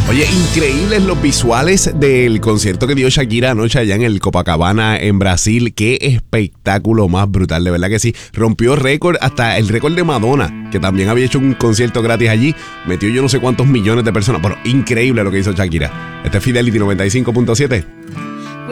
Oye, increíbles los visuales del concierto que dio Shakira anoche allá en el Copacabana en Brasil. Qué espectáculo más brutal, de verdad que sí. Rompió récord, hasta el récord de Madonna, que también había hecho un concierto gratis allí. Metió yo no sé cuántos millones de personas. Bueno, increíble lo que hizo Shakira. Este es Fidelity 95.7.